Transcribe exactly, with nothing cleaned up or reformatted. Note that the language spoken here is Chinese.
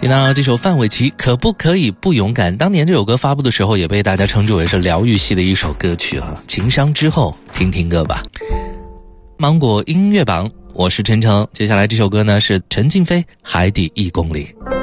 听到这首范玮琪可不可以不勇敢，当年这首歌发布的时候也被大家称之为是疗愈系的一首歌曲啊。情伤之后听听歌吧。芒果音乐榜，我是陈诚，接下来这首歌呢是陈静飞《海底一公里》。